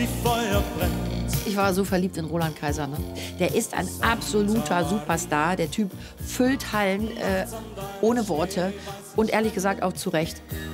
Ich war so verliebt in Roland Kaiser. Ne? Der ist ein absoluter Superstar. Der Typ füllt Hallen ohne Worte und ehrlich gesagt auch zu Recht.